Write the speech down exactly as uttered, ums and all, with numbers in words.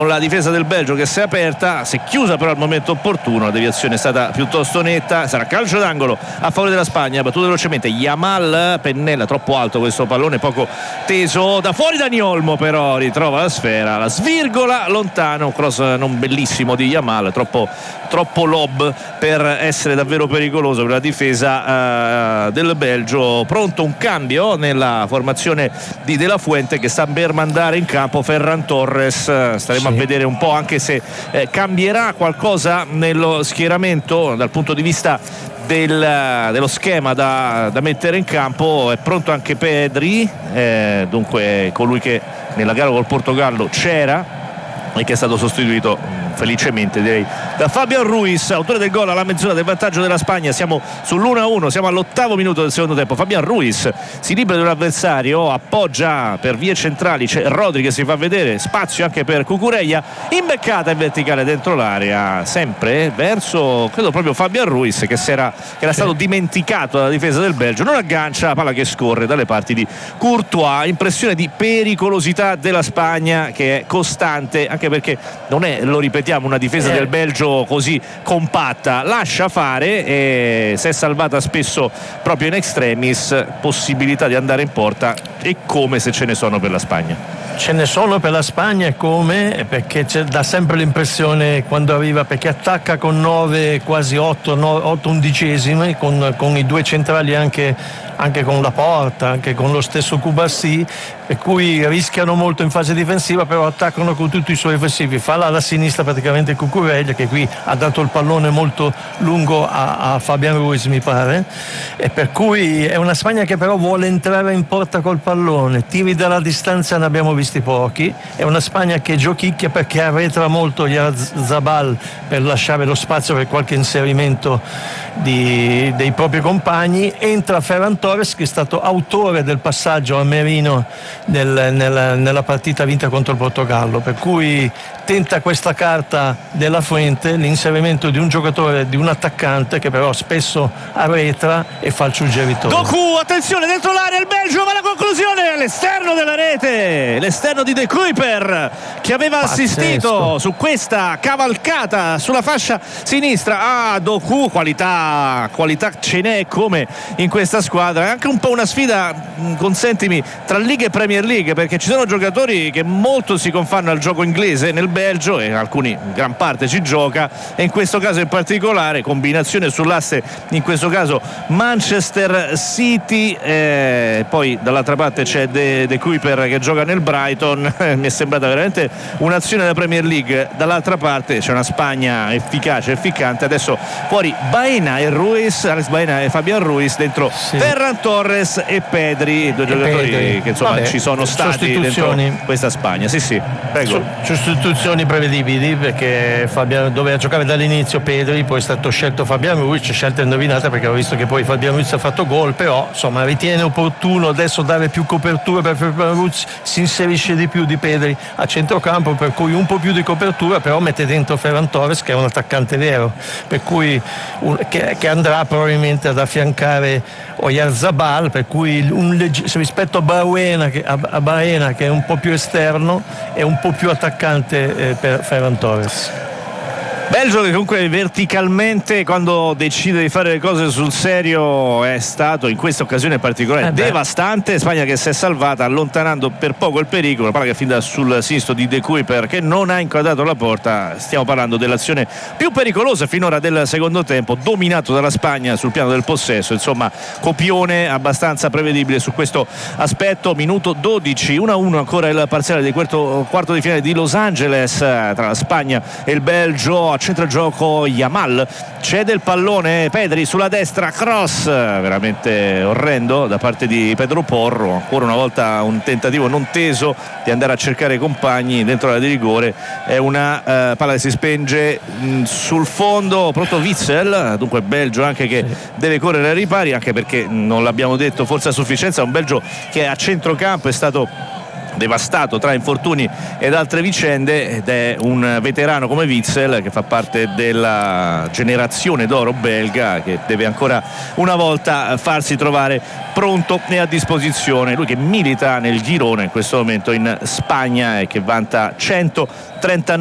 la difesa del Belgio che si è aperta, si è chiusa però al momento opportuno, la deviazione è stata piuttosto netta, sarà calcio d'angolo a favore della Spagna, battuto velocemente Yamal, pennella troppo alto questo pallone, poco teso da fuori. Dani Olmo però ritrova la sfera, la svirgola lontano, un cross non bellissimo di Yamal, troppo, troppo lob per essere davvero pericoloso per la difesa uh, del Belgio. Pronto un cambio nella formazione di De La Fuente che sta per mandare in campo Ferran Torres, staremo a vedere un po' anche se eh, cambierà qualcosa nello schieramento dal punto di vista del, dello schema da, da mettere in campo. È pronto anche Pedri, eh, dunque colui che nella gara col Portogallo c'era e che è stato sostituito felicemente direi da Fabian Ruiz, autore del gol alla mezz'ora del vantaggio della Spagna. Siamo sull'uno a uno, siamo all'ottavo minuto del secondo tempo. Fabian Ruiz si libera di un avversario, appoggia per vie centrali, c'è Rodri che si fa vedere, spazio anche per Cucurella, imbeccata in verticale dentro l'area, sempre verso credo proprio Fabian Ruiz che, era, che era stato dimenticato dalla difesa del Belgio, non aggancia la palla che scorre dalle parti di Courtois. Impressione di pericolosità della Spagna che è costante, anche perché non è, lo ripetiamo, una difesa eh. del Belgio così compatta, lascia fare e si è salvata spesso proprio in extremis, possibilità di andare in porta e come se ce ne sono per la Spagna. Ce ne sono per la Spagna e come, perché c'è, dà sempre l'impressione quando arriva, perché attacca con nove quasi otto undicesimi con, con i due centrali anche, anche con la Porta, anche con lo stesso Kubassi, per cui rischiano molto in fase difensiva, però attaccano con tutti i suoi offensivi. Fa là alla sinistra praticamente Cucurella, che qui ha dato il pallone molto lungo a, a Fabian Ruiz mi pare, e per cui è una Spagna che però vuole entrare in porta col pallone, tiri dalla distanza ne abbiamo visti pochi. È una Spagna che giochicchia perché arretra molto gli Zabal per lasciare lo spazio per qualche inserimento di, dei propri compagni. Entra Ferran Torres che è stato autore del passaggio a Merino nel, nella, nella partita vinta contro il Portogallo, per cui tenta questa carta della Fuente, l'inserimento di un giocatore, di un attaccante che però spesso arretra e fa il suggeritore. Doku, attenzione dentro l'area, il Belgio va alla conclusione all'esterno della rete, l'esterno di De Kuyper che aveva Pazzesco. assistito su questa cavalcata sulla fascia sinistra. Ah, Doku, qualità, qualità ce n'è come in questa squadra. È anche un po' una sfida, consentimi, tra Liga e Premier League, perché ci sono giocatori che molto si confanno al gioco inglese nel Belgio e alcuni, gran parte ci gioca, e in questo caso in particolare combinazione sull'asse, in questo caso Manchester City, eh, poi dall'altra parte c'è De, De Kuyper che gioca nel Brighton. Mi è sembrata veramente un'azione da Premier League. Dall'altra parte c'è una Spagna efficace, efficante. Adesso fuori Baena e Ruiz, Alex Baena e Fabian Ruiz, dentro sì. Ferran Torres e Pedri, due e giocatori Pedri. che insomma Vabbè, ci sono stati dentro questa Spagna. Sì sì, prego. Sostituzioni prevedibili, perché Fabian doveva giocare dall'inizio Pedri, poi è stato scelto Fabian Ruiz, scelta indovinata perché ho visto che poi Fabian Ruiz ha fatto gol, però insomma ritiene opportuno adesso dare più copertura per Fabian Ruiz, si inserisce di più di Pedri a centrocampo, per cui un po' più di copertura, però mette dentro Ferran Torres che è un attaccante vero, per cui un, che, che andrà probabilmente ad affiancare Oyarzabal, per cui un legge, rispetto a Baena, che, a, a Baena che è un po' più esterno e un po' più attaccante eh, per Ferran Torres. Belgio che comunque verticalmente, quando decide di fare le cose sul serio, è stato in questa occasione particolare eh devastante. Spagna che si è salvata allontanando per poco il pericolo, la palla che finta sul sinistro di De Kuyper che non ha inquadrato la porta. Stiamo parlando dell'azione più pericolosa finora del secondo tempo, dominato dalla Spagna sul piano del possesso, insomma copione abbastanza prevedibile su questo aspetto. Minuto dodici, uno a uno ancora il parziale del quarto, quarto di finale di Los Angeles tra la Spagna e il Belgio. A centro gioco Yamal, cede il pallone Pedri sulla destra, cross veramente orrendo da parte di Pedro Porro, ancora una volta un tentativo non teso di andare a cercare i compagni dentro l'area di rigore. È una eh, palla che si spenge mh, sul fondo, pronto Witsel, dunque Belgio anche che deve correre ai ripari, anche perché non l'abbiamo detto forse a sufficienza, un Belgio che a centrocampo è stato devastato tra infortuni ed altre vicende, ed è un veterano come Witsel che fa parte della generazione d'oro belga, che deve ancora una volta farsi trovare pronto e a disposizione. Lui che milita nel girone in questo momento in Spagna e che vanta centotrentanove